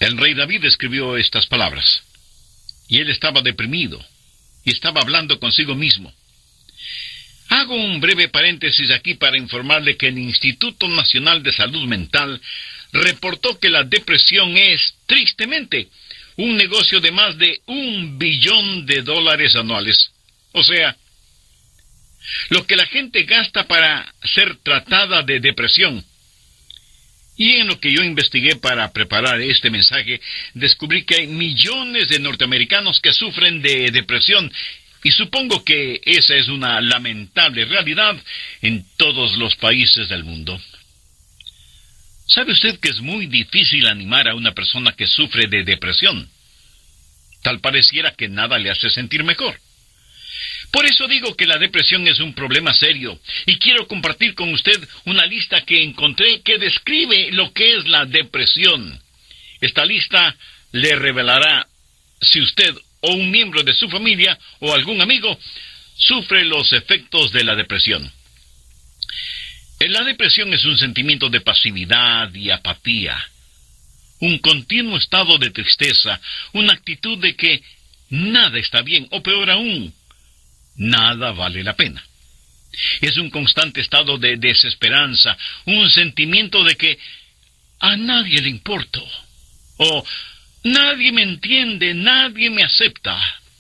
El rey David escribió estas palabras, y él estaba deprimido, y estaba hablando consigo mismo. Hago un breve paréntesis aquí para informarle que el Instituto Nacional de Salud Mental reportó que la depresión es, tristemente, un negocio de más de $1 billón anuales. O sea, lo que la gente gasta para ser tratada de depresión. Y en lo que yo investigué para preparar este mensaje, descubrí que hay millones de norteamericanos que sufren de depresión, y supongo que esa es una lamentable realidad en todos los países del mundo. ¿Sabe usted que es muy difícil animar a una persona que sufre de depresión? Tal pareciera que nada le hace sentir mejor. Por eso digo que la depresión es un problema serio, y quiero compartir con usted una lista que encontré que describe lo que es la depresión. Esta lista le revelará si usted o un miembro de su familia o algún amigo sufre los efectos de la depresión. La depresión es un sentimiento de pasividad y apatía, un continuo estado de tristeza, una actitud de que nada está bien, o peor aún, nada vale la pena. Es un constante estado de desesperanza, un sentimiento de que a nadie le importo, o nadie me entiende, nadie me acepta.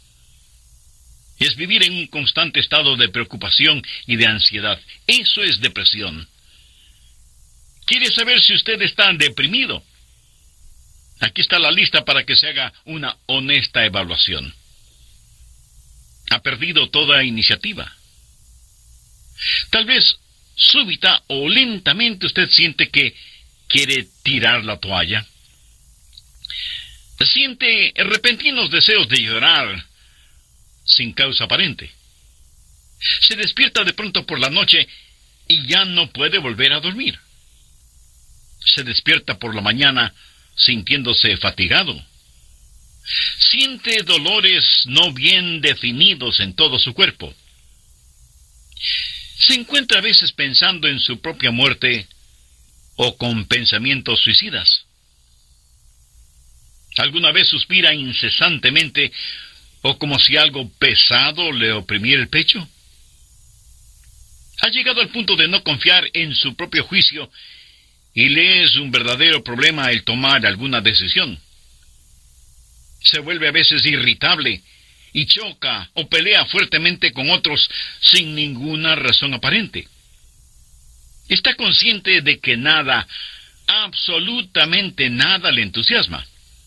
Es vivir en un constante estado de preocupación y de ansiedad. Eso es depresión. ¿Quiere saber si usted está deprimido? Aquí está la lista para que se haga una honesta evaluación. ¿Ha perdido toda iniciativa? Tal vez súbita o lentamente usted siente que quiere tirar la toalla. Siente repentinos deseos de llorar sin causa aparente. Se despierta de pronto por la noche y ya no puede volver a dormir. Se despierta por la mañana sintiéndose fatigado. Siente dolores no bien definidos en todo su cuerpo. Se encuentra a veces pensando en su propia muerte o con pensamientos suicidas. ¿Alguna vez suspira incesantemente o como si algo pesado le oprimiera el pecho? ¿Ha llegado al punto de no confiar en su propio juicio y le es un verdadero problema el tomar alguna decisión? Se vuelve a veces irritable y choca o pelea fuertemente con otros sin ninguna razón aparente. Está consciente de que nada, absolutamente nada le entusiasma.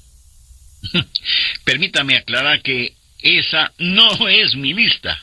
Permítame aclarar que esa no es mi lista.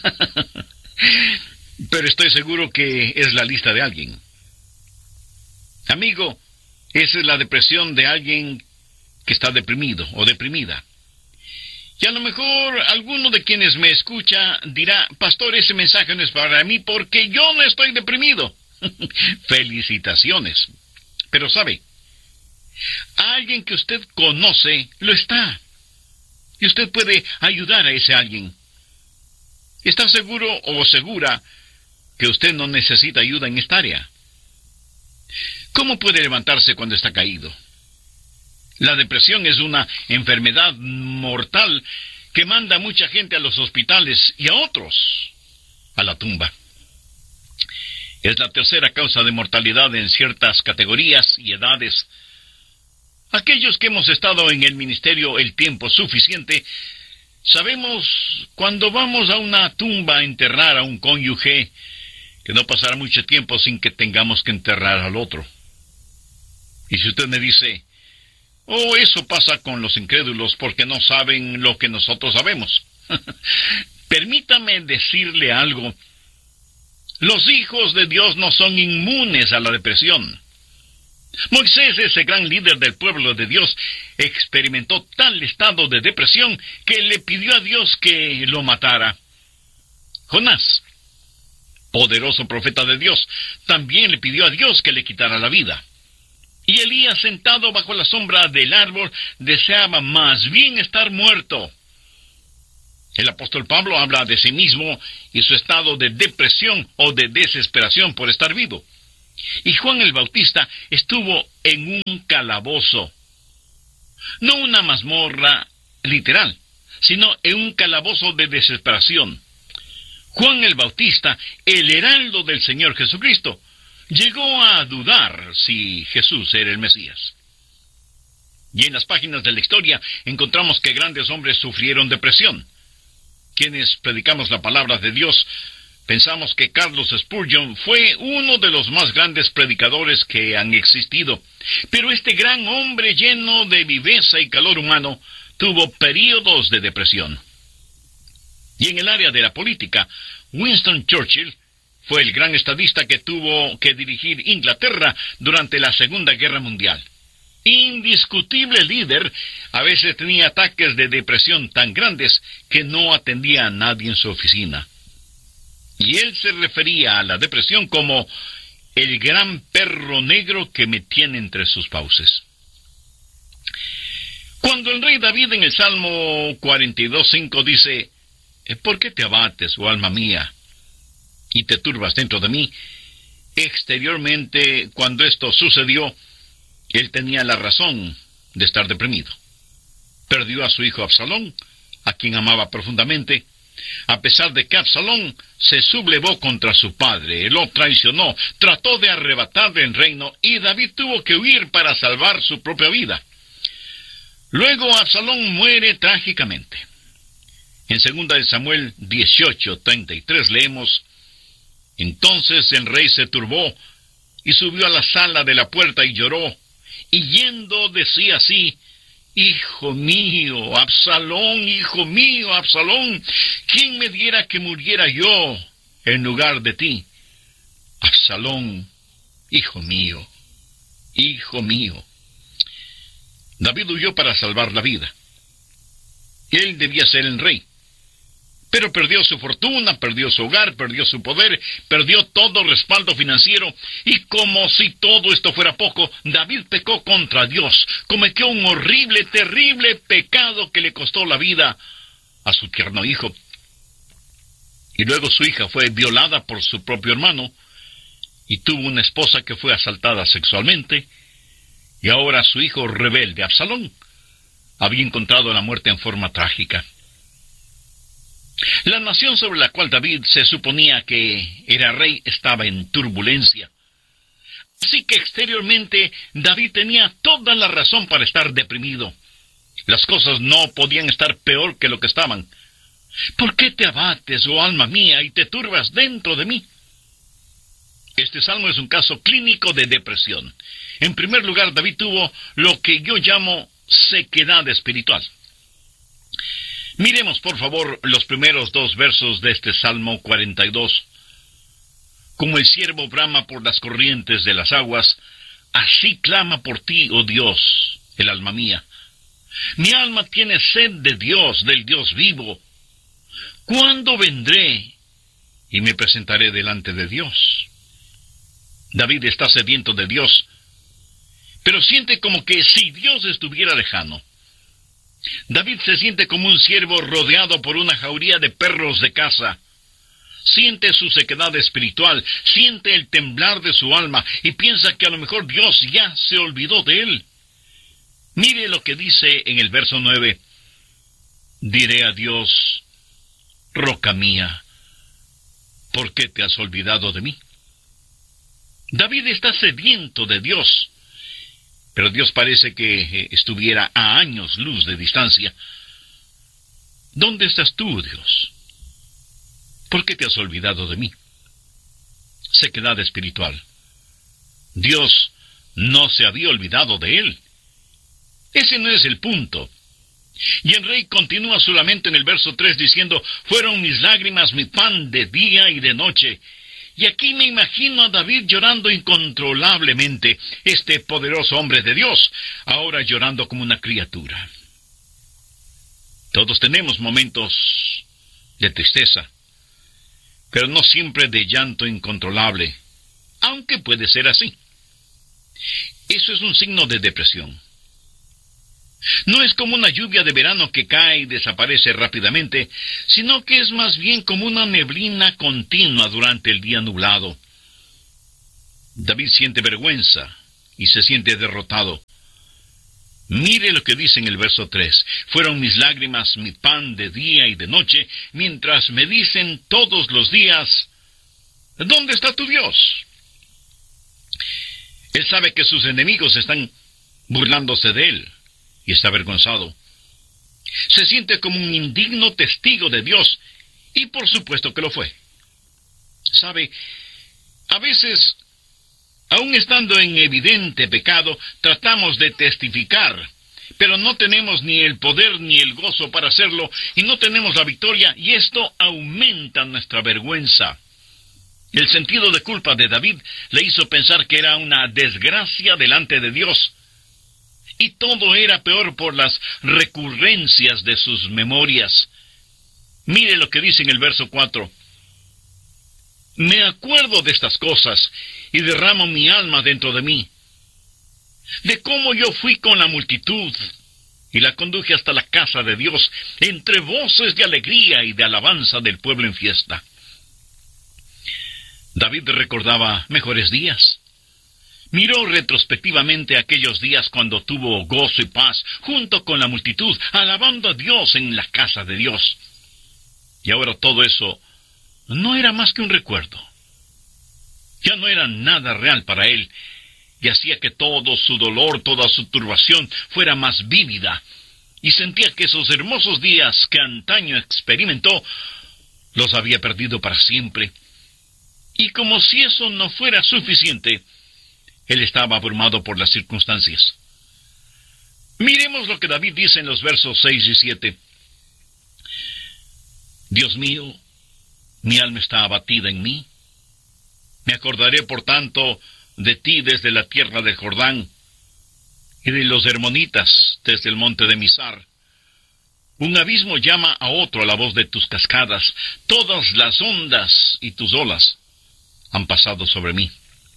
Pero estoy seguro que es la lista de alguien. Amigo, esa es la depresión de alguien que está deprimido o deprimida. Y a lo mejor alguno de quienes me escucha dirá, pastor, ese mensaje no es para mí porque yo no estoy deprimido. Felicitaciones. Pero sabe, alguien que usted conoce lo está. Y usted puede ayudar a ese alguien. ¿Está seguro o segura que usted no necesita ayuda en esta área? ¿Cómo puede levantarse cuando está caído? La depresión es una enfermedad mortal que manda a mucha gente a los hospitales y a otros a la tumba. Es la tercera causa de mortalidad en ciertas categorías y edades. Aquellos que hemos estado en el ministerio el tiempo suficiente, sabemos cuando vamos a una tumba a enterrar a un cónyuge, que no pasará mucho tiempo sin que tengamos que enterrar al otro. Y si usted me dice, oh, eso pasa con los incrédulos porque no saben lo que nosotros sabemos. Permítame decirle algo. Los hijos de Dios no son inmunes a la depresión. Moisés, ese gran líder del pueblo de Dios, experimentó tal estado de depresión que le pidió a Dios que lo matara. Jonás, poderoso profeta de Dios, también le pidió a Dios que le quitara la vida. Y Elías, sentado bajo la sombra del árbol, deseaba más bien estar muerto. El apóstol Pablo habla de sí mismo y su estado de depresión o de desesperación por estar vivo. Y Juan el Bautista estuvo en un calabozo. No una mazmorra literal, sino en un calabozo de desesperación. Juan el Bautista, el heraldo del Señor Jesucristo, llegó a dudar si Jesús era el Mesías. Y en las páginas de la historia encontramos que grandes hombres sufrieron depresión. Quienes predicamos la palabra de Dios, pensamos que Carlos Spurgeon fue uno de los más grandes predicadores que han existido. Pero este gran hombre lleno de viveza y calor humano tuvo períodos de depresión. Y en el área de la política, Winston Churchill fue el gran estadista que tuvo que dirigir Inglaterra durante la Segunda Guerra Mundial. Indiscutible líder, a veces tenía ataques de depresión tan grandes que no atendía a nadie en su oficina. Y él se refería a la depresión como el gran perro negro que me tiene entre sus fauces. Cuando el rey David en el Salmo 42:5 dice: ¿por qué te abates, oh alma mía, y te turbas dentro de mí? Exteriormente, cuando esto sucedió, él tenía la razón de estar deprimido. Perdió a su hijo Absalón, a quien amaba profundamente, a pesar de que Absalón se sublevó contra su padre, lo traicionó, trató de arrebatarle el reino, y David tuvo que huir para salvar su propia vida. Luego Absalón muere trágicamente. En 2 Samuel 18:33 leemos: entonces el rey se turbó y subió a la sala de la puerta y lloró, y yendo decía así: hijo mío, Absalón, ¿quién me diera que muriera yo en lugar de ti? Absalón, hijo mío, hijo mío. David huyó para salvar la vida. Él debía ser el rey. Pero perdió su fortuna, perdió su hogar, perdió su poder, perdió todo respaldo financiero, y como si todo esto fuera poco, David pecó contra Dios, cometió un horrible, terrible pecado que le costó la vida a su tierno hijo. Y luego su hija fue violada por su propio hermano, y tuvo una esposa que fue asaltada sexualmente, y ahora su hijo rebelde, Absalón, había encontrado la muerte en forma trágica. La nación sobre la cual David se suponía que era rey estaba en turbulencia. Así que exteriormente David tenía toda la razón para estar deprimido. Las cosas no podían estar peor que lo que estaban. ¿Por qué te abates, oh alma mía, y te turbas dentro de mí? Este salmo es un caso clínico de depresión. En primer lugar, David tuvo lo que yo llamo sequedad espiritual. Miremos, por favor, los primeros 2 versos de este Salmo 42. Como el ciervo brama por las corrientes de las aguas, así clama por ti, oh Dios, el alma mía. Mi alma tiene sed de Dios, del Dios vivo. ¿Cuándo vendré y me presentaré delante de Dios? David está sediento de Dios, pero siente como que si Dios estuviera lejano. David se siente como un ciervo rodeado por una jauría de perros de caza. Siente su sequedad espiritual, siente el temblar de su alma y piensa que a lo mejor Dios ya se olvidó de él. Mire lo que dice en el verso 9. Diré a Dios: roca mía, ¿por qué te has olvidado de mí? David está sediento de Dios, pero Dios parece que estuviera a años luz de distancia. ¿Dónde estás tú, Dios? ¿Por qué te has olvidado de mí? Sequedad espiritual. Dios no se había olvidado de él. Ese no es el punto. Y el rey continúa su lamento en el verso 3 diciendo: fueron mis lágrimas mi pan de día y de noche. Y aquí me imagino a David llorando incontrolablemente, este poderoso hombre de Dios, ahora llorando como una criatura. Todos tenemos momentos de tristeza, pero no siempre de llanto incontrolable, aunque puede ser así. Eso es un signo de depresión. No es como una lluvia de verano que cae y desaparece rápidamente, sino que es más bien como una neblina continua durante el día nublado. David siente vergüenza y se siente derrotado. Mire lo que dice en el verso 3. Fueron mis lágrimas mi pan de día y de noche, mientras me dicen todos los días, ¿dónde está tu Dios? Él sabe que sus enemigos están burlándose de él y está avergonzado. Se siente como un indigno testigo de Dios y por supuesto que lo fue. ¿Sabe? A veces, aun estando en evidente pecado, tratamos de testificar, pero no tenemos ni el poder ni el gozo para hacerlo, y no tenemos la victoria, y esto aumenta nuestra vergüenza. El sentido de culpa de David le hizo pensar que era una desgracia delante de Dios, y todo era peor por las recurrencias de sus memorias. Mire lo que dice en el verso 4. Me acuerdo de estas cosas y derramo mi alma dentro de mí, de cómo yo fui con la multitud y la conduje hasta la casa de Dios, entre voces de alegría y de alabanza del pueblo en fiesta. David recordaba mejores días. Miró retrospectivamente aquellos días cuando tuvo gozo y paz junto con la multitud, alabando a Dios en la casa de Dios. Y ahora todo eso no era más que un recuerdo. Ya no era nada real para él, y hacía que todo su dolor, toda su turbación fuera más vívida, y sentía que esos hermosos días que antaño experimentó, los había perdido para siempre. Y como si eso no fuera suficiente, él estaba abrumado por las circunstancias. Miremos lo que David dice en los versos 6 y 7. Dios mío, mi alma está abatida en mí. Me acordaré, por tanto, de ti desde la tierra del Jordán, y de los hermonitas desde el monte de Mizar. Un abismo llama a otro a la voz de tus cascadas. Todas las ondas y tus olas han pasado sobre mí.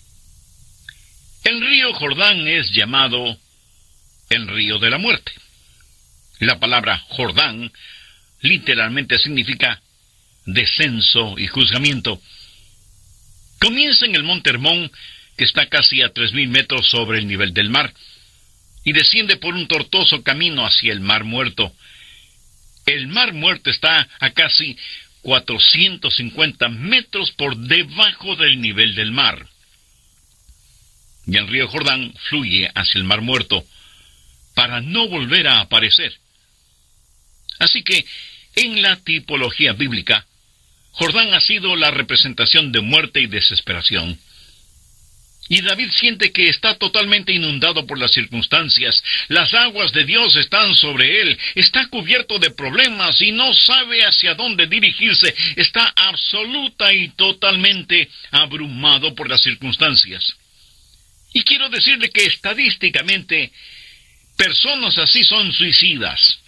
El río Jordán es llamado el río de la muerte. La palabra Jordán literalmente significa descenso y juzgamiento. Comienza en el monte Hermón, que está casi a 3,000 metros sobre el nivel del mar, y desciende por un tortuoso camino hacia el Mar Muerto. El Mar Muerto está a casi 450 metros por debajo del nivel del mar. Y el río Jordán fluye hacia el Mar Muerto para no volver a aparecer. Así que, en la tipología bíblica, Jordán ha sido la representación de muerte y desesperación. Y David siente que está totalmente inundado por las circunstancias. Las aguas de Dios están sobre él. Está cubierto de problemas y no sabe hacia dónde dirigirse. Está absoluta y totalmente abrumado por las circunstancias. Y quiero decirle que estadísticamente, personas así son suicidas.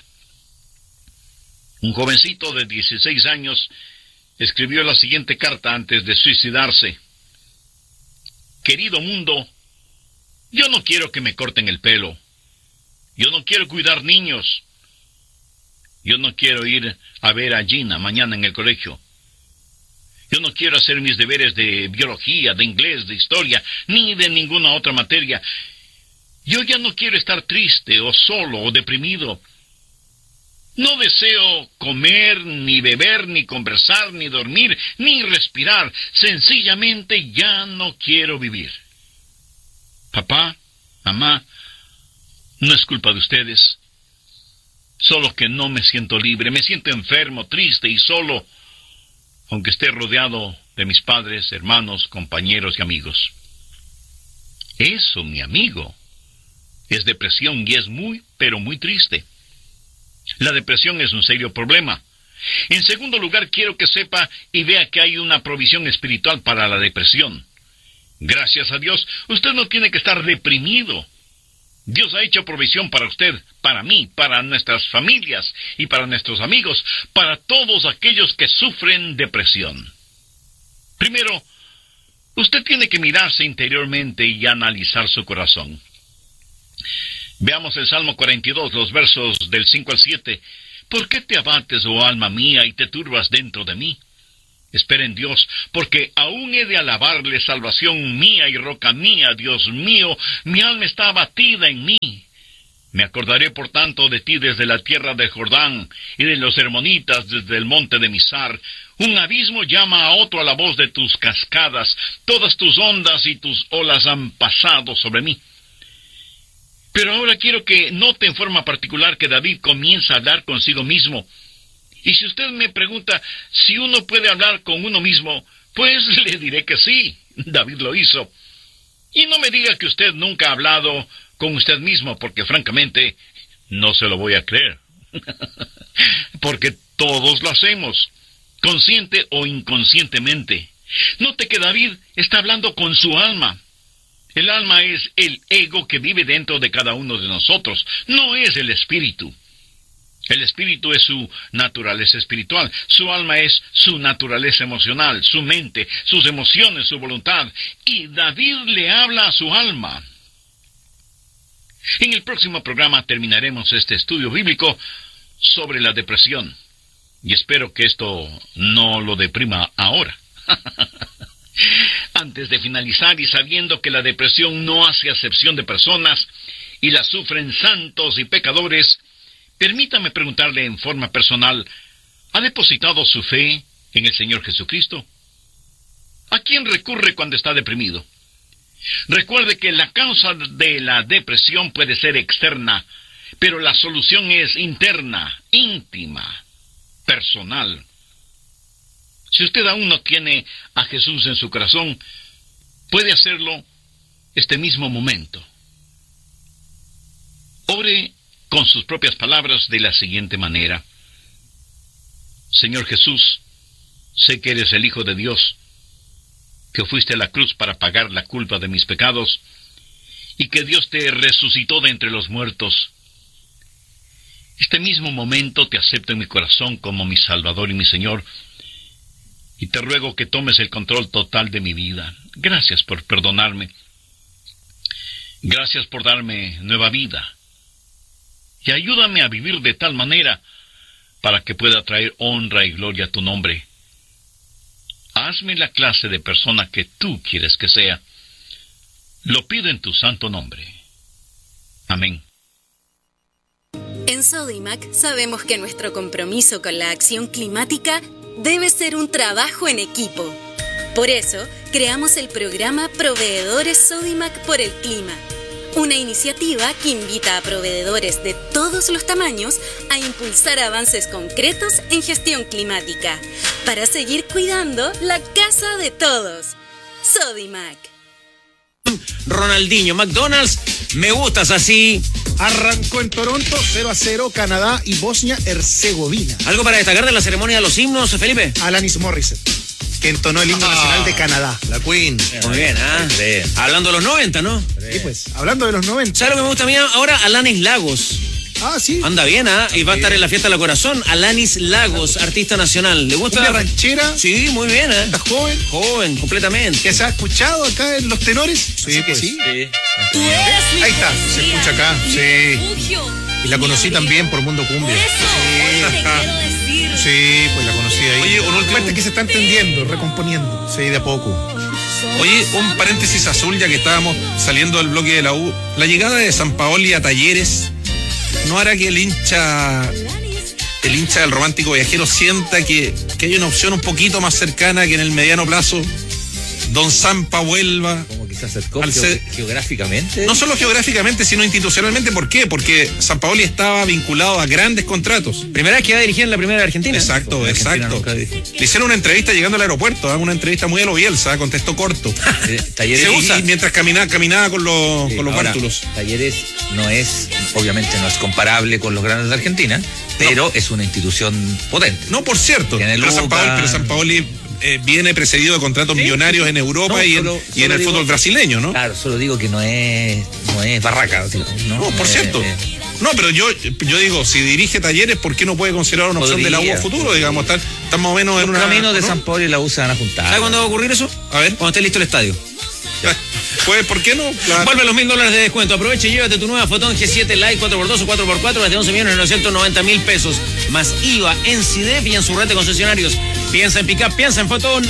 Un jovencito de 16 años escribió la siguiente carta antes de suicidarse. Querido mundo, yo no quiero que me corten el pelo. Yo no quiero cuidar niños. Yo no quiero ir a ver a Gina mañana en el colegio. Yo no quiero hacer mis deberes de biología, de inglés, de historia, ni de ninguna otra materia. Yo ya no quiero estar triste o solo o deprimido. No deseo comer, ni beber, ni conversar, ni dormir, ni respirar. Sencillamente ya no quiero vivir. Papá, mamá, no es culpa de ustedes. Solo que no me siento libre, me siento enfermo, triste y solo, aunque esté rodeado de mis padres, hermanos, compañeros y amigos. Eso, mi amigo, es depresión y es muy, pero muy triste. La depresión es un serio problema. En segundo lugar, quiero que sepa y vea que hay una provisión espiritual para la depresión. Gracias a Dios, usted no tiene que estar deprimido. Dios ha hecho provisión para usted, para mí, para nuestras familias y para nuestros amigos, para todos aquellos que sufren depresión. Primero, usted tiene que mirarse interiormente y analizar su corazón. Veamos el Salmo 42, los versos del 5 al 7. ¿Por qué te abates, oh alma mía, y te turbas dentro de mí? Espera en Dios, porque aún he de alabarle, salvación mía y roca mía, Dios mío, mi alma está abatida en mí. Me acordaré por tanto de ti desde la tierra de Jordán, y de los hermonitas desde el monte de Mizar. Un abismo llama a otro a la voz de tus cascadas. Todas tus ondas y tus olas han pasado sobre mí. Pero ahora quiero que note en forma particular que David comienza a hablar consigo mismo. Y si usted me pregunta si uno puede hablar con uno mismo, pues le diré que sí, David lo hizo. Y no me diga que usted nunca ha hablado con usted mismo, porque francamente no se lo voy a creer. Porque todos lo hacemos, consciente o inconscientemente. Note que David está hablando con su alma. El alma es el ego que vive dentro de cada uno de nosotros, no es el espíritu. El espíritu es su naturaleza espiritual, su alma es su naturaleza emocional, su mente, sus emociones, su voluntad. Y David le habla a su alma. En el próximo programa terminaremos este estudio bíblico sobre la depresión. Y espero que esto no lo deprima ahora. Antes de finalizar, y sabiendo que la depresión no hace acepción de personas y la sufren santos y pecadores, permítame preguntarle en forma personal, ¿ha depositado su fe en el Señor Jesucristo? ¿A quién recurre cuando está deprimido? Recuerde que la causa de la depresión puede ser externa, pero la solución es interna, íntima, personal. Si usted aún no tiene a Jesús en su corazón, puede hacerlo este mismo momento. Ore con sus propias palabras de la siguiente manera: Señor Jesús, sé que eres el Hijo de Dios, que fuiste a la cruz para pagar la culpa de mis pecados, y que Dios te resucitó de entre los muertos. Este mismo momento te acepto en mi corazón como mi Salvador y mi Señor, y te ruego que tomes el control total de mi vida. Gracias por perdonarme. Gracias por darme nueva vida. Y ayúdame a vivir de tal manera para que pueda traer honra y gloria a tu nombre. Hazme la clase de persona que tú quieres que sea. Lo pido en tu santo nombre. Amén. En Sodimac sabemos que nuestro compromiso con la acción climática debe ser un trabajo en equipo. Por eso, creamos el programa Proveedores Sodimac por el Clima, una iniciativa que invita a proveedores de todos los tamaños a impulsar avances concretos en gestión climática, para seguir cuidando la casa de todos. Sodimac. Ronaldinho, McDonald's, me gustas así. Arrancó en Toronto, 0-0, Canadá y Bosnia-Herzegovina. ¿Algo para destacar de la ceremonia de los himnos, Felipe? Alanis Morissette, que entonó el himno nacional de Canadá. La Queen. Muy bien, ¿ah? Hablando de los 90, ¿no? Y pues, hablando de los 90. ¿Sabes lo que me gusta a mí ahora? Alanis Lagos. Ah, sí. Anda bien, ¿ah? Y va a estar en la fiesta de la corazón. Alanis Lagos, artista nacional. ¿Le gusta? ¿Una ranchera? Sí, muy bien, ¿eh? ¿Está joven? Joven, completamente. ¿Que se ha escuchado acá en los tenores? Sí, pues. Sí. Ahí está, se escucha acá. Sí. Y la conocí también por Mundo Cumbia. Sí, pues la conocí ahí. Oye, un último que se está entendiendo, recomponiendo. Sí, de a poco. Oye, un paréntesis azul, ya que estábamos saliendo del bloque de la U. La llegada de Sampaoli a Talleres no hará que el hincha del Romántico Viajero sienta que hay una opción un poquito más cercana, que en el mediano plazo Don Sampa vuelva. Como que se acercó geográficamente. No solo geográficamente, sino institucionalmente. ¿Por qué? Porque Sampaoli estaba vinculado a grandes contratos. Primera vez que va a dirigir en la primera de Argentina. Exacto, exacto. Le hicieron una entrevista llegando al aeropuerto, una entrevista muy a lo Bielsa, contestó corto. Se usa. Y mientras caminaba con los bártulos. Talleres obviamente no es comparable con los grandes de Argentina, pero es una institución potente. No, por cierto. Pero Sampaoli viene precedido de contratos millonarios en Europa y en el fútbol brasileño, ¿no? Claro, solo digo que no es barraca. No, por cierto. No, pero yo digo, si dirige Talleres, ¿por qué no puede considerar una opción de la U a futuro? Digamos, están más o menos en una... Los caminos de Sampaoli y la U se van a juntar. ¿Sabe cuándo va a ocurrir eso? A ver. Cuando esté listo el estadio. Pues, ¿por qué no? Claro. Vuelve los $1,000 de descuento. Aprovecha y llévate tu nueva Fotón G7 Lite 4x2 o 4x4 desde 11.990.000 pesos. Más IVA en CIDEF y en su red de concesionarios. Piensa en pick-up, piensa en Fotón.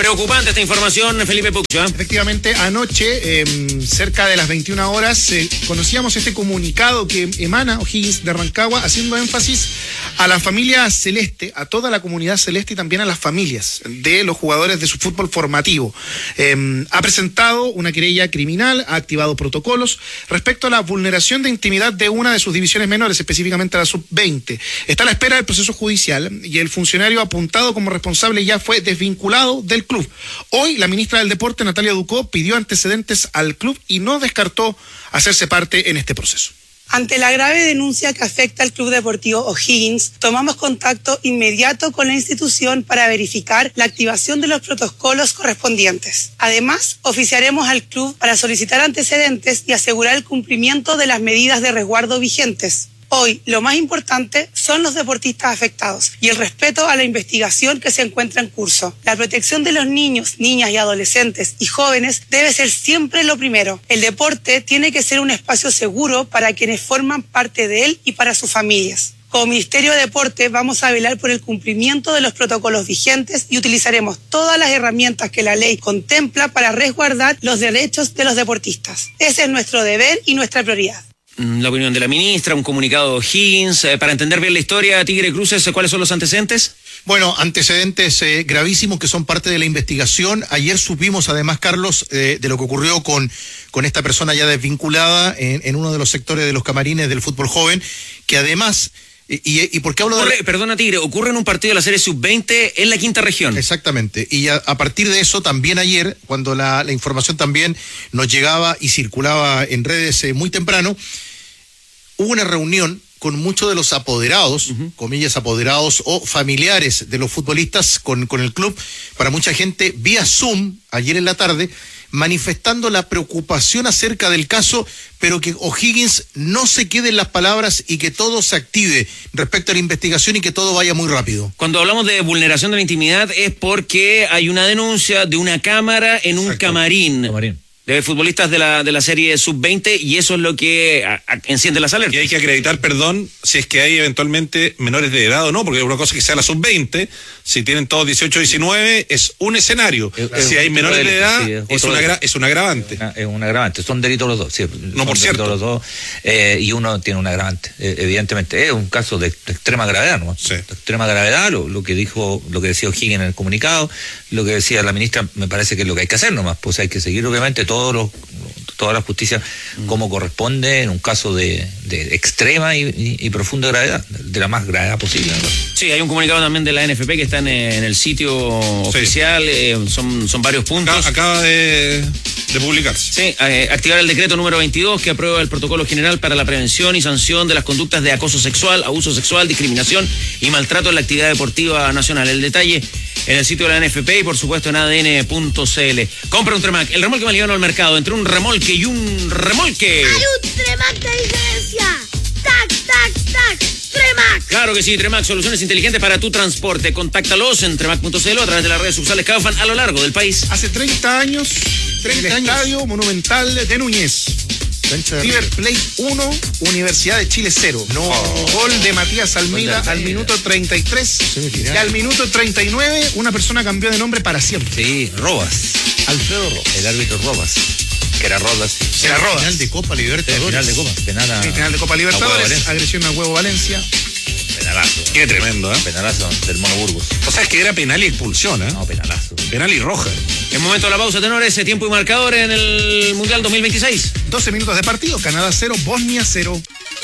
Preocupante esta información, Felipe Puccio. Efectivamente, anoche, cerca de las 21 horas, conocíamos este comunicado que emana O'Higgins de Rancagua, haciendo énfasis a la familia celeste, a toda la comunidad celeste y también a las familias de los jugadores de su fútbol formativo. Ha presentado una querella criminal, ha activado protocolos respecto a la vulneración de intimidad de una de sus divisiones menores, específicamente la sub-20. Está a la espera del proceso judicial y el funcionario apuntado como responsable ya fue desvinculado del club. Hoy la ministra del Deporte, Natalia Ducó, pidió antecedentes al club y no descartó hacerse parte en este proceso. Ante la grave denuncia que afecta al Club Deportivo O'Higgins, tomamos contacto inmediato con la institución para verificar la activación de los protocolos correspondientes. Además, oficiaremos al club para solicitar antecedentes y asegurar el cumplimiento de las medidas de resguardo vigentes. Hoy, lo más importante son los deportistas afectados y el respeto a la investigación que se encuentra en curso. La protección de los niños, niñas y adolescentes y jóvenes debe ser siempre lo primero. El deporte tiene que ser un espacio seguro para quienes forman parte de él y para sus familias. Como Ministerio de Deporte vamos a velar por el cumplimiento de los protocolos vigentes y utilizaremos todas las herramientas que la ley contempla para resguardar los derechos de los deportistas. Ese es nuestro deber y nuestra prioridad. La opinión de la ministra, un comunicado de O'Higgins. Para entender bien la historia, Tigre Cruces, ¿cuáles son los antecedentes? Bueno, antecedentes gravísimos que son parte de la investigación. Ayer supimos, además, Carlos, de lo que ocurrió con esta persona ya desvinculada en uno de los sectores de los camarines del fútbol joven, que además... ¿Y por qué hablo de...? Perdona, Tigre, ocurre en un partido de la serie sub-20 en la quinta región. Exactamente. Y a partir de eso, también ayer, cuando la información también nos llegaba y circulaba en redes muy temprano, hubo una reunión con muchos de los apoderados, comillas apoderados, o familiares de los futbolistas con el club, para mucha gente, vía Zoom, ayer en la tarde, manifestando la preocupación acerca del caso, pero que O'Higgins no se quede en las palabras y que todo se active respecto a la investigación y que todo vaya muy rápido. Cuando hablamos de vulneración de la intimidad es porque hay una denuncia de una cámara en un camarín de futbolistas de la serie sub-20 y eso es lo que enciende las alertas. Y hay que acreditar, perdón, si es que hay eventualmente menores de edad o no, porque una cosa que sea la sub-20, si tienen todos 18 o 19, es un escenario. Si hay menores de edad, sí, es un agravante. Es un agravante, son delitos los dos. Sí, no, por cierto. Los dos, y uno tiene un agravante. Evidentemente, es un caso de extrema gravedad, ¿no? Sí. De extrema gravedad, lo que decía O'Higgins en el comunicado, lo que decía la ministra, me parece que es lo que hay que hacer nomás, pues hay que seguir obviamente toda la justicia como corresponde en un caso de extrema y profunda gravedad, de la más gravedad posible, ¿no? Sí, hay un comunicado también de la NFP que está en el sitio oficial, son varios puntos. Acaba de publicarse. Sí, activar el decreto número 22 que aprueba el protocolo general para la prevención y sanción de las conductas de acoso sexual, abuso sexual, discriminación y maltrato en la actividad deportiva nacional. El detalle en el sitio de la NFP y por supuesto en adn.cl. Compra un Tremac, el remolque más liviano al mercado, entre un remolque y un remolque. ¡Hay un Tremac de diferencia! ¡Tac, tac, tac! ¡Tremac! Claro que sí, Tremac, soluciones inteligentes para tu transporte. Contáctalos en tremac.cl o a través de las redes sociales Kaufman a lo largo del país. Hace 30 años, en el Estadio Monumental de Núñez. River Plate 1, Universidad de Chile 0. Gol de Matías Almeida al minuto 33. Y al minuto 39, una persona cambió de nombre para siempre. Sí, Robas. Alfredo Robas. El árbitro Robas. Que era Rodas. Era Rodas. Final de Copa Libertadores. Final de Copa. Final de Copa Libertadores. Agresión a Huevo Valencia. Penalazo. Qué tremendo, ¿eh? Penalazo del Mono Burgos. O sea, es que era penal y expulsión, ¿eh? No, penalazo. Penal y roja. En momento de la pausa, tenores, tiempo y marcador en el Mundial 2026. 12 minutos de partido, Canadá 0, Bosnia 0.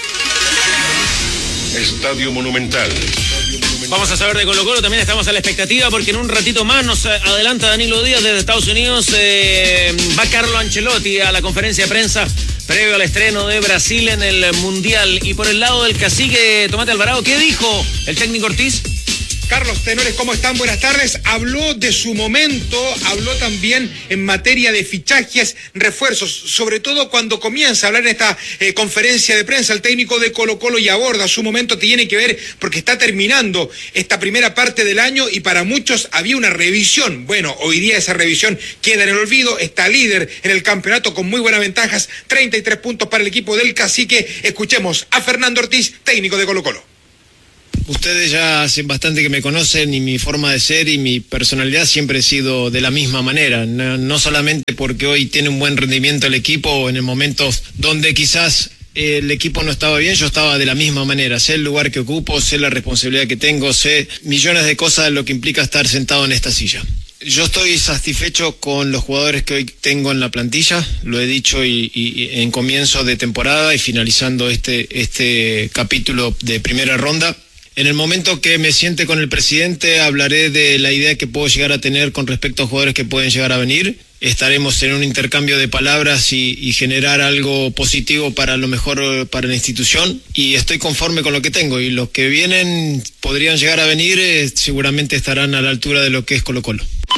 Estadio Monumental. Vamos a saber de Colo-Colo, también estamos a la expectativa porque en un ratito más nos adelanta Danilo Díaz desde Estados Unidos. Va Carlo Ancelotti a la conferencia de prensa previo al estreno de Brasil en el Mundial. Y por el lado del cacique Tomate Alvarado, ¿qué dijo el técnico Ortiz? Carlos, tenores, ¿cómo están? Buenas tardes. Habló de su momento, habló también en materia de fichajes, refuerzos, sobre todo cuando comienza a hablar en esta conferencia de prensa el técnico de Colo-Colo y aborda su momento, tiene que ver porque está terminando esta primera parte del año y para muchos había una revisión. Bueno, hoy día esa revisión queda en el olvido, está líder en el campeonato con muy buenas ventajas, 33 puntos para el equipo del cacique. Escuchemos a Fernando Ortiz, técnico de Colo-Colo. Ustedes ya hacen bastante que me conocen y mi forma de ser y mi personalidad siempre he sido de la misma manera. No solamente porque hoy tiene un buen rendimiento el equipo en el momento donde quizás el equipo no estaba bien, yo estaba de la misma manera. Sé el lugar que ocupo, sé la responsabilidad que tengo, sé millones de cosas de lo que implica estar sentado en esta silla. Yo estoy satisfecho con los jugadores que hoy tengo en la plantilla, lo he dicho y en comienzo de temporada y finalizando este capítulo de primera ronda. En el momento que me siente con el presidente hablaré de la idea que puedo llegar a tener con respecto a jugadores que pueden llegar a venir. Estaremos en un intercambio de palabras y generar algo positivo para lo mejor para la institución, y estoy conforme con lo que tengo, y los que vienen podrían llegar a venir, seguramente estarán a la altura de lo que es Colo-Colo.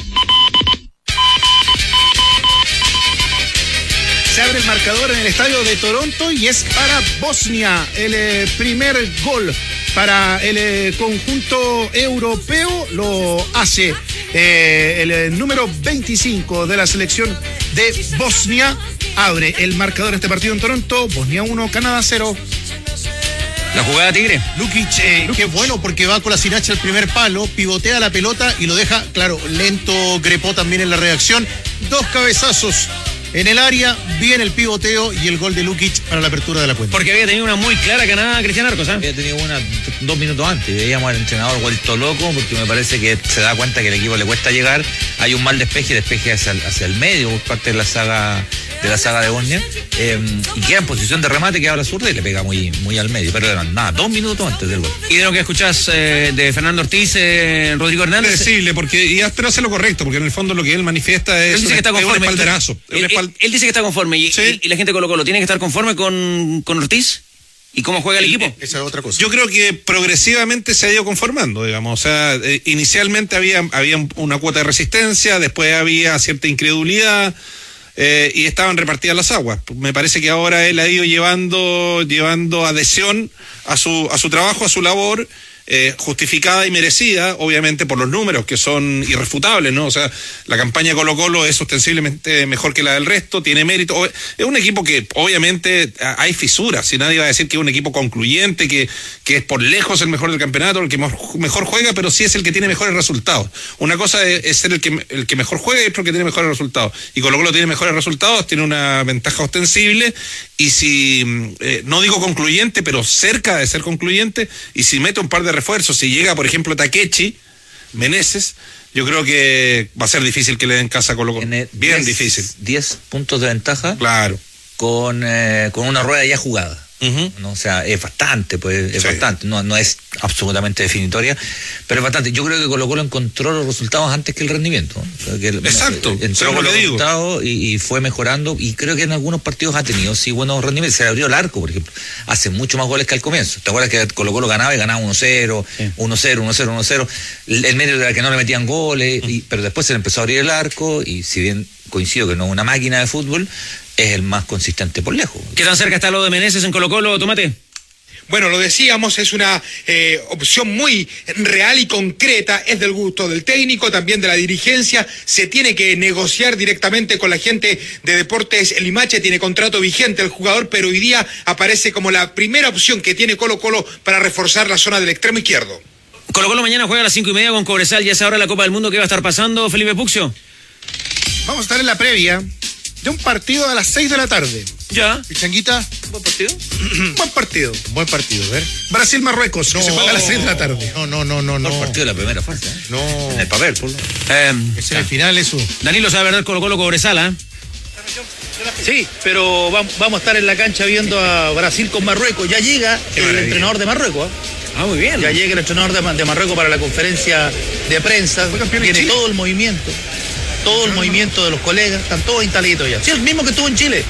Se abre el marcador en el estadio de Toronto y es para Bosnia el primer gol para el conjunto europeo. Lo hace el número 25 de la selección de Bosnia. Abre el marcador este partido en Toronto. Bosnia 1, Canadá 0. La jugada Tigre. Lukic, qué bueno, porque va con la sinacha al primer palo, pivotea la pelota y lo deja, claro, lento. Grepó también en la reacción. 2 cabezazos en el área, viene el pivoteo y el gol de Lukic para la apertura de la cuenta. Porque había tenido una muy clara Canadá, Cristian Arcos, ¿eh? Había tenido una 2 minutos antes. Veíamos al entrenador vuelto loco porque me parece que se da cuenta que el equipo le cuesta llegar. Hay un mal despeje hacia el medio por parte de la saga de Bosnia. Y queda en posición de remate, queda a la zurda y le pega muy, muy al medio. Pero nada, 2 minutos antes del gol. Y de lo que escuchás de Fernando Ortiz, Rodrigo Hernández. Predecible, pero hace lo correcto, porque en el fondo lo que él manifiesta es un espalderazo. Él dice que está conforme y la gente de Colo-Colo tiene que estar conforme con Ortiz y cómo juega el equipo. Esa es otra cosa. Yo creo que progresivamente se ha ido conformando, digamos. O sea, inicialmente había una cuota de resistencia, después había cierta incredulidad y estaban repartidas las aguas. Me parece que ahora él ha ido llevando adhesión a su trabajo, a su labor. Justificada y merecida, obviamente, por los números que son irrefutables, ¿no? O sea, la campaña de Colo-Colo es ostensiblemente mejor que la del resto, tiene mérito. Es un equipo que, obviamente, hay fisuras, y nadie va a decir que es un equipo concluyente, que es por lejos el mejor del campeonato, el que mejor juega, pero sí es el que tiene mejores resultados. Una cosa es ser el que mejor juega y otro que tiene mejores resultados. Y Colo-Colo tiene mejores resultados, tiene una ventaja ostensible, y si, no digo concluyente, pero cerca de ser concluyente, y si mete un par de refuerzos, si llega, por ejemplo, Takechi, Meneses, yo creo que va a ser difícil que le den casa a Colo-Colo. Bien difícil. 10 puntos de ventaja. Claro. Con una rueda ya jugada. ¿No? O sea, es bastante, bastante, no es absolutamente definitoria, pero es bastante. Yo creo que Colo-Colo encontró los resultados antes que el rendimiento. Exacto. Entró con los resultados y fue mejorando, y creo que en algunos partidos ha tenido buenos rendimientos. Se le abrió el arco, por ejemplo. Hace mucho más goles que al comienzo. ¿Te acuerdas que Colo-Colo ganaba 1-0, 1-0? El medio era que no le metían goles, pero después se le empezó a abrir el arco, y si bien coincido que no es una máquina de fútbol, es el más consistente por lejos. ¿Qué tan cerca está lo de Meneses en Colo-Colo, Tomate? Bueno, lo decíamos, es una opción muy real y concreta, es del gusto del técnico, también de la dirigencia. Se tiene que negociar directamente con la gente de Deportes Limache, tiene contrato vigente el jugador, pero hoy día aparece como la primera opción que tiene Colo-Colo para reforzar la zona del extremo izquierdo. Colo-Colo mañana juega a las 5:30 con Cobresal, y es ahora la Copa del Mundo que va a estar pasando, Felipe Puccio. Vamos a estar en la previa de un partido a las 6 de la tarde. Ya. Pichanguita. ¿Buen partido? Buen partido, a ver. Brasil-Marruecos, que se juega a las 6 de la tarde. No. El partido de la primera fase. No. En el papel, por es en el final eso. Danilo sabe verdad Colo-Colo Cobresal, ¿eh? Sí, pero vamos a estar en la cancha viendo a Brasil con Marruecos. Ya llega el entrenador de Marruecos. Muy bien. Ya llega el entrenador de Marruecos para la conferencia de prensa. Tiene todo el movimiento. Todo el movimiento de los colegas, están todos instaladitos ya. Sí, el mismo que estuvo en Chile.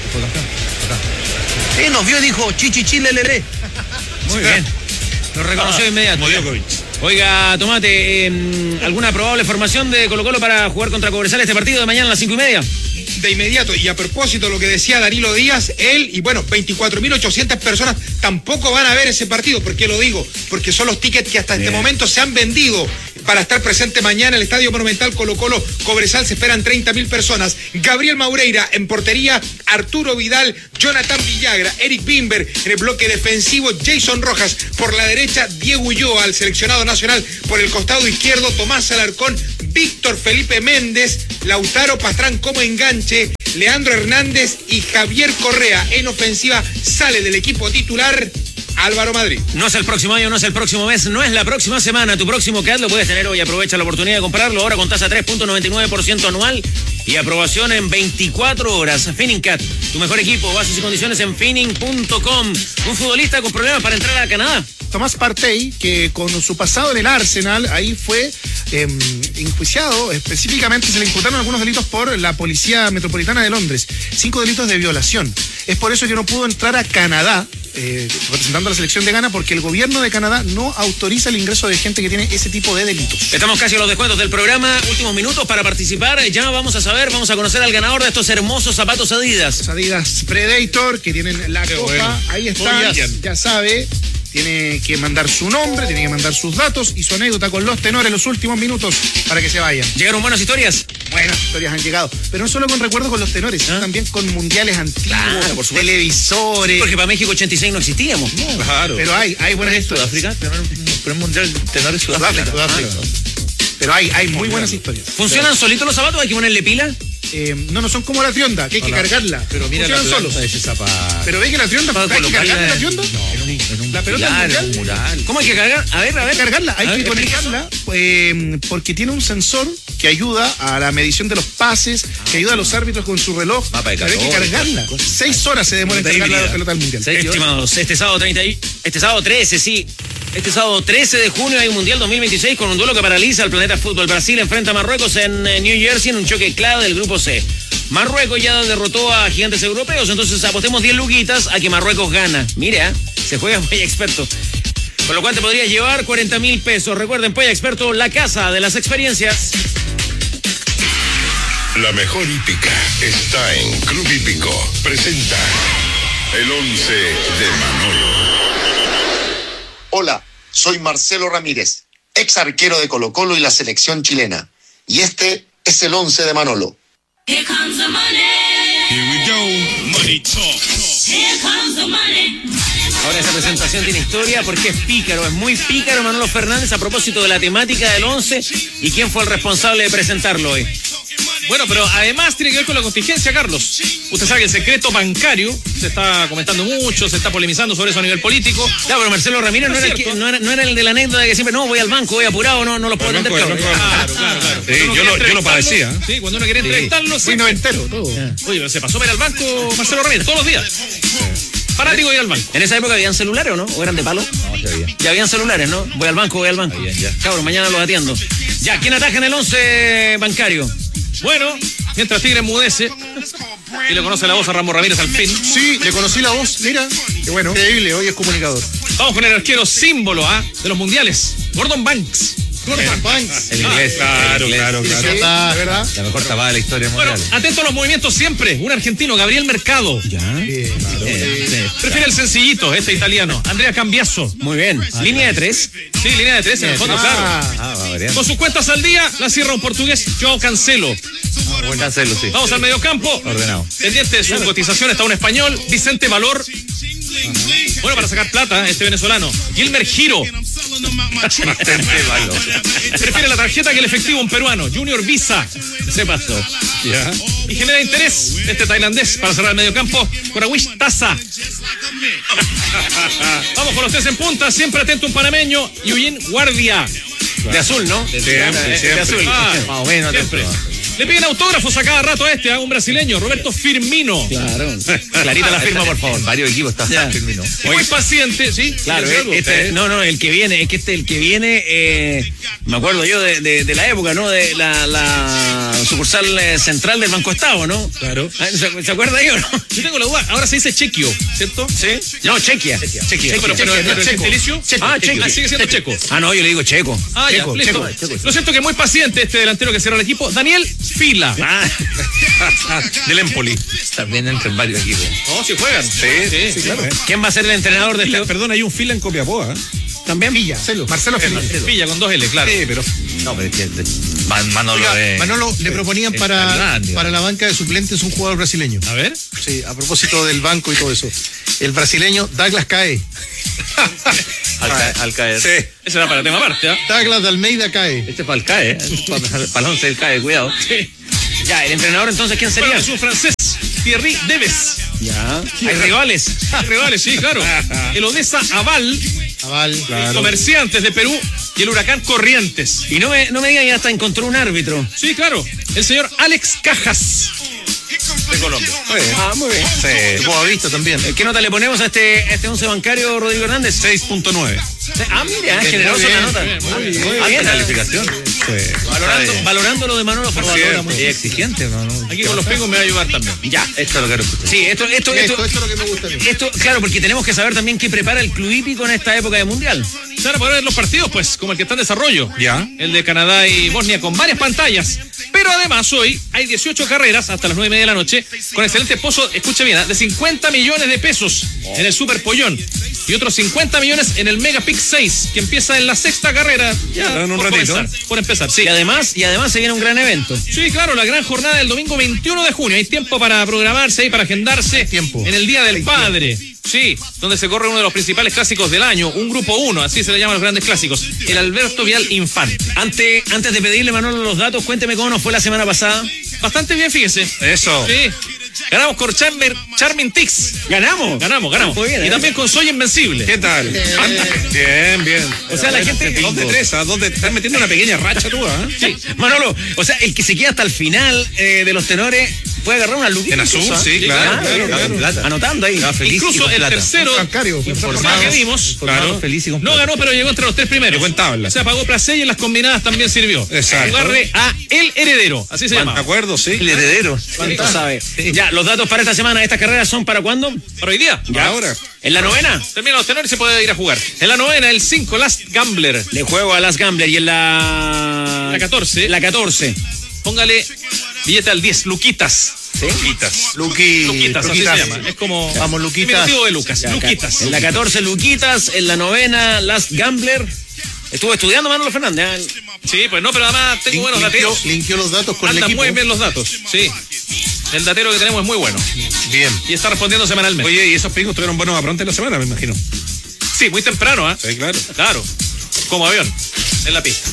Sí, nos vio y dijo, chichi, chile, lele. Muy bien. Lo reconoció inmediato. Oiga, Tomate, ¿alguna probable formación de Colo-Colo para jugar contra Cobresal este partido de mañana a las 5:30? De inmediato, y a propósito de lo que decía Danilo Díaz, él y 24.800 personas tampoco van a ver ese partido. ¿Por qué lo digo? Porque son los tickets que hasta este momento se han vendido. para estar presente mañana en el Estadio Monumental Colo-Colo Cobresal. Se esperan 30.000 personas. Gabriel Maureira en portería, Arturo Vidal, Jonathan Villagra, Eric Bimber en el bloque defensivo, Jason Rojas por la derecha, Diego Ulloa al seleccionado nacional por el costado izquierdo, Tomás Alarcón, Víctor Felipe Méndez, Lautaro Pastrán como enganche, Leandro Hernández y Javier Correa. En ofensiva sale del equipo titular Álvaro Madrid. No es el próximo año, no es el próximo mes, no es la próxima semana. Tu próximo CAD lo puedes tener hoy. Aprovecha la oportunidad de comprarlo ahora con tasa 3.99% anual y aprobación en 24 horas. FinningCAD, tu mejor equipo. Bases y condiciones en finning.com. Un futbolista con problemas para entrar a Canadá. Tomás Partey, que con su pasado en el Arsenal, ahí fue enjuiciado. Específicamente se le imputaron algunos delitos por la Policía Metropolitana de Londres. 5 delitos de violación. Es por eso que no pudo entrar a Canadá, representando a la selección de Ghana, porque el gobierno de Canadá no autoriza el ingreso de gente que tiene ese tipo de delitos. Estamos casi a los descuentos del programa. Últimos minutos para participar. Ya vamos a conocer al ganador de estos hermosos zapatos Adidas. Los Adidas Predator, que tienen la copa. Bueno. Ahí está, ya sabe. Tiene que mandar su nombre, tiene que mandar sus datos y su anécdota con los tenores los últimos minutos para que se vayan. ¿Llegaron buenas historias? Buenas historias han llegado. Pero no solo con recuerdos con los tenores, sino también con mundiales antiguos, claro, por televisores. Sí, porque para México 86 no existíamos. No, claro. Pero hay buenas historias. Sudáfrica, primer mundial de tenores Sudáfrica. Pero hay muy buenas historias. ¿Funcionan solitos los zapatos? ¿Hay que ponerle pila? No son como la trionda, que hay que cargarla. Pero mira la solos. de ese zapato. Pero ve que la trionda, ¿hay que cargarla la trionda? No, la pelota es mural. ¿Cómo hay que cargar? A ver. Hay que cargarla, hay que conectarla porque tiene un sensor que ayuda a la medición de los pases, que ayuda a los árbitros con su reloj. Pero hay que cargarla. 6 horas se demora en cargar la pelota del mundial. Estimados, este sábado 13, sí. Este sábado 13 de junio hay un Mundial 2026 con un duelo que paraliza al planeta fútbol. Brasil enfrenta a Marruecos en New Jersey en un choque clave del grupo C. Marruecos ya derrotó a gigantes europeos, entonces apostemos 10 luquitas a que Marruecos gana. Mira, se juega Polla Experto. Con lo cual te podrías llevar 40.000 pesos. Recuerden, Polla Experto, la casa de las experiencias. La mejor hípica está en Club Hípico. Presenta el 11 de Manolo. Hola, soy Marcelo Ramírez, ex arquero de Colo-Colo y la selección chilena. Y este es el 11 de Manolo. Here comes the money. Here we go. Money talk. Here comes the money. Ahora esa presentación tiene historia porque es pícaro, es muy pícaro Manolo Fernández a propósito de la temática del 11 y quién fue el responsable de presentarlo hoy. Bueno, pero además tiene que ver con la contingencia, Carlos. Usted sabe que el secreto bancario se está comentando mucho, se está polemizando sobre eso a nivel político. Claro, pero Marcelo Ramírez no era el de la anécdota de que siempre, voy al banco, voy apurado, no lo puedo atender. Claro. Sí, yo lo padecía. Sí, cuando uno quiere entrevistarlo. Fui noventero, todo. Oye, pero se pasó a ver al banco Marcelo Ramírez todos los días. Fanático de ir al banco. ¿En esa época habían celulares o no? ¿O eran de palo? No, ya había. Ya habían celulares, ¿no? Voy al banco. Habían ya. Cabrón, mañana los atiendo. Ya, ¿quién ataja en el 11 bancario? Bueno, mientras Tigre enmudece y le conoce la voz a Ramón Ramírez al fin. Sí, le conocí la voz, mira. Qué bueno. Increíble, hoy es comunicador. Vamos con el arquero símbolo de los mundiales, Gordon Banks. Gordon Banks. El inglés. Claro. Sí, ¿verdad? La mejor tapada de la historia mundial. Bueno, atento a los movimientos siempre. Un argentino, Gabriel Mercado. Ya. Bien, Prefiere el sencillito, este italiano. Andrea Cambiaso. Muy bien. Línea de 3. Sí, línea de 3 en el fondo, claro. Con sus cuentas al día, la cierra un portugués, Joao Cancelo. Cancelo, sí. Vamos al mediocampo. Ordenado. Pendiente de su cotización está un español, Vicente Valor. Bueno, para sacar plata, este venezolano. Gilmer Giro. Prefiere la tarjeta que el efectivo, un peruano. Junior Visa. Se pasó. Ya. Y genera interés este tailandés para cerrar el mediocampo. Corawish Taza. Vamos con los 3 en punta. Siempre atento un panameño. Eugene Guardia. De azul, ¿no? Siempre. De azul. Más o menos. Siempre. Le piden autógrafos a cada rato a un brasileño, Roberto Firmino. Claro. Clarita la firma, por favor. Varios equipos está Firmino. Muy paciente, ¿sí? Claro, el que viene, el que viene, me acuerdo yo de la época, ¿no? De la sucursal central del Banco Estado, ¿no? Claro. ¿Se acuerda ahí o no? Yo tengo la duda, ahora se dice Chequio, ¿cierto? Sí. No, Chequia. Pero el gentilicio. Checo. Sigue siendo Checo. No, yo le digo Checo. Ya, listo. Lo cierto que es muy paciente este delantero que cierra el equipo, Daniel Fila. Del Empoli. También entran varios equipos. No, si juegan. Sí, claro. ¿Quién va a ser el entrenador de este? Perdón, hay un Fila en Copiapó, También Marcelo Fila. Filla con 2 L, claro. Sí, pero No, pero es que Manolo, Manolo le proponían para la banca de suplentes un jugador brasileño. A ver. Sí, a propósito del banco y todo eso. El brasileño Douglas Cae. al caer. Sí. Ese era para tema aparte, ¿eh? Douglas de Almeida Cae. Este es para el CAE, para el 11 del CAE, cuidado. Sí. Ya, el entrenador entonces, ¿quién sería? Bueno, es un francés, Thierry Deves. Ya. Hay rivales. Rivales, sí, claro. El Odessa Aval, claro. Comerciantes de Perú y el Huracán Corrientes. Y no me digan que hasta encontró un árbitro. Sí, claro. El señor Alex Cajas, de Colombia. Muy bien. Sí. Boavista también. ¿Qué nota le ponemos a este 11 bancario, Rodrigo Hernández? 6.9. Mira, generoso la nota. Muy bien. Calificación. Valorando lo de Manolo, por favor. Es exigente, ¿no? Aquí con los pingos me va a ayudar también. Ya. Esto es lo que escuchar. Sí, esto es lo que me gusta a mí. Esto, claro, porque tenemos que saber también qué prepara el club hípico en esta época de mundial. Se van a poder ver los partidos, pues, como el que está en desarrollo. Ya. El de Canadá y Bosnia con varias pantallas. Pero además hoy hay 18 carreras hasta las 9:30 de la noche con excelente pozo, escuche bien, de 50 millones de pesos en el Super Pollón y otros 50 millones en el Mega Pick 6 que empieza en la sexta carrera. Ya, en un ratito. Por empezar, sí. Y además se viene un gran evento. Sí, claro, la gran jornada del domingo 21 de junio. Hay tiempo para programarse y para agendarse en el Día del Padre. Sí, donde se corre uno de los principales clásicos del año, un grupo 1, así se le llaman los grandes clásicos, el Alberto Vial Infante. Antes de pedirle, Manolo, los datos, cuénteme cómo nos fue la semana pasada. Bastante bien, fíjese. Eso. Sí. Ganamos con Charming Tix. Ganamos. Muy bien, y también con Soy Invencible. ¿Qué tal? Bien. O sea, la gente... 2-3, ¿dónde estás metiendo una pequeña racha tú? Sí. Manolo, o sea, el que se queda hasta el final de los tenores puede agarrar una luquita. En azul, sí, claro. Anotando ahí. Incluso el tercero que vimos, claro, feliz y no ganó, pero llegó entre los tres primeros. Llegó en tabla. O sea, pagó placé y en las combinadas también sirvió. Exacto. Jugarle a El Heredero, así se llama. De acuerdo, sí. El Heredero. ¿Cuánto sabe? Ya, los datos para esta semana. ¿Estas carreras son para cuándo? Para hoy día. Ya. Ahora. ¿En la novena? Termina los tenores y se puede ir a jugar. En la novena, el 5, Last Gambler. Le juego a Last Gambler. Y en la 14. La 14. Póngale billete al 10, Luquitas. ¿Sí? Luquitas, así se llama. Es como... Vamos, Luquitas. Diminutivo de Lucas. Ya, Luquitas. En la 14, Luquitas. En la novena, Last Gambler. Estuvo estudiando Manolo Fernández. Sí, pues no, pero además tengo buenos datos. Linkeó los datos con el equipo. Muy bien los datos, sí. El datero que tenemos es muy bueno. Bien. Y está respondiendo semanalmente. Oye, y esos pingos tuvieron buenos aprontes en la semana, me imagino. Sí, muy temprano, ¿ah? Sí, claro. Claro. Como avión, en la pista.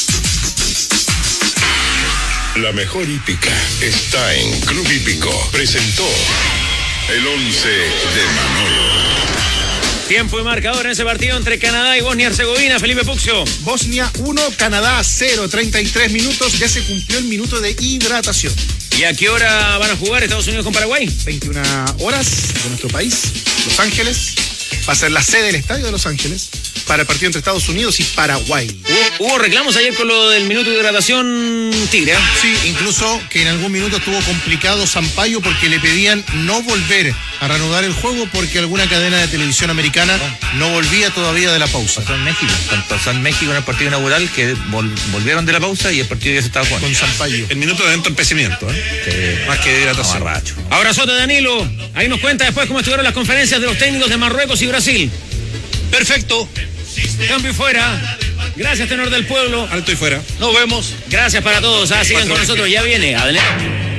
La mejor hípica está en Club Hípico. Presentó el 11 de Manolo. Tiempo y marcador en ese partido entre Canadá y Bosnia-Herzegovina. Felipe Puccio. Bosnia 1, Canadá 0, 33 minutos. Ya se cumplió el minuto de hidratación. ¿Y a qué hora van a jugar Estados Unidos con Paraguay? 21 horas de nuestro país, Los Ángeles. Va a ser la sede del estadio de Los Ángeles para el partido entre Estados Unidos y Paraguay. Hubo reclamos ayer con lo del minuto de hidratación Tigre. Sí, incluso que en algún minuto estuvo complicado Sampaio porque le pedían no volver a reanudar el juego porque alguna cadena de televisión americana no volvía todavía de la pausa. Pasó en México en el partido inaugural que volvieron de la pausa y el partido ya se estaba jugando. Con Sampaio. El minuto de entorpecimiento, Más que de hidratación. Abrazote, Danilo. Ahí nos cuenta después cómo estuvieron las conferencias de los técnicos de Marruecos y Brasil. Perfecto. Cambio y fuera. Gracias, tenor del pueblo. Alto y fuera. Nos vemos. Gracias para todos. Sigan con nosotros. Ya viene. Adelante.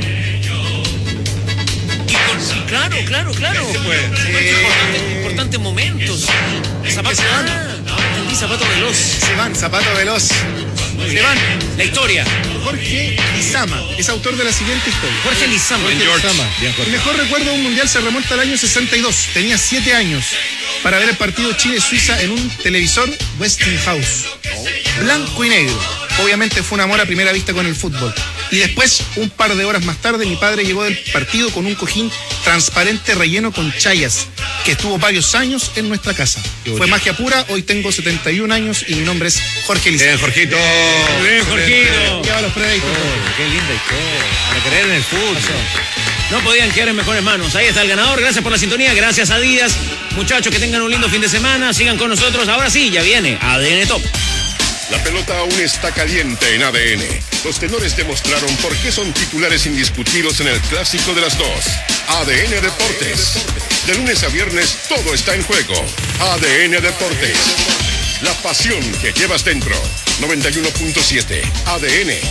Claro. Importantes momentos. Zapato veloz. Se van, Zapato veloz. Se van. La historia. Jorge Lizama es autor de la siguiente historia. Jorge Lizama. El mejor recuerdo de un mundial se remonta al año 62. Tenía 7 años para ver el partido Chile-Suiza en un televisor Westinghouse. Blanco y negro. Obviamente fue un amor a primera vista con el fútbol. Y después, un par de horas más tarde, mi padre llegó del partido con un cojín transparente relleno con chayas, que estuvo varios años en nuestra casa. Fue magia pura. Hoy tengo 71 años y mi nombre es Jorge Lizama. Bien, Jorgito. Bien, Jorgito. Lleva los créditos. Qué linda historia. Para creer en el fútbol. No podían quedar en mejores manos. Ahí está el ganador. Gracias por la sintonía. Gracias a Díaz. Muchachos, que tengan un lindo fin de semana. Sigan con nosotros. Ahora sí, ya viene ADN Top. La pelota aún está caliente en ADN. Los tenores demostraron por qué son titulares indiscutidos en el clásico de las dos. ADN Deportes. De lunes a viernes todo está en juego. ADN Deportes. La pasión que llevas dentro. 91.7 ADN.